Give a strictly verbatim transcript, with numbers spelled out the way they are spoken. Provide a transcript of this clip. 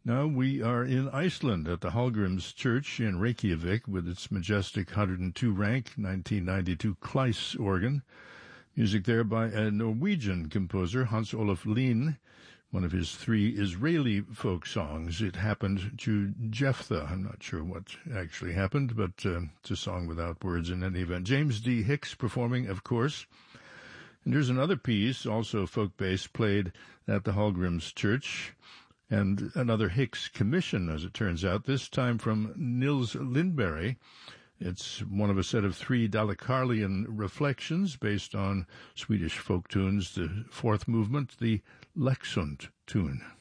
Now we are in Iceland at the Hallgrims Church in Reykjavik with its majestic one hundred two rank nineteen ninety-two Kleis organ. Music there by a Norwegian composer, Hans Olaf Lien, one of his three Israeli folk songs. It happened to Jephthah. I'm not sure what actually happened, but uh, it's a song without words in any event. James D. Hicks performing, of course. And here's another piece, also folk-based, played at the Hallgrims Church. And another Hicks commission, as it turns out, this time from Nils Lindberg. It's one of a set of three Dalekarlian reflections based on Swedish folk tunes, the fourth movement, the Leksund tune.